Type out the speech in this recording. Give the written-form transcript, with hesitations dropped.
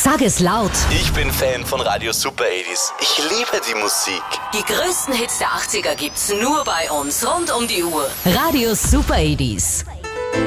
Sag es laut. Ich bin Fan von Radio Super 80s. Ich liebe die Musik. Die größten Hits der 80er gibt's nur bei uns, rund um die Uhr. Radio Super 80s.